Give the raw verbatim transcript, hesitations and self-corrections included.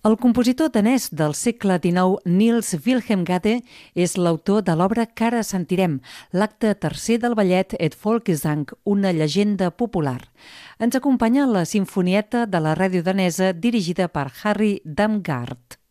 El compositor danès del segle dinou, Niels Wilhelm Gade, és l'autor de l'obra que ara sentirem, l'acte tercer del ballet Et Folkesang, una llegenda popular. Ens acompanya la Simfonieta de la ràdio danesa dirigida per Harry Damgaard.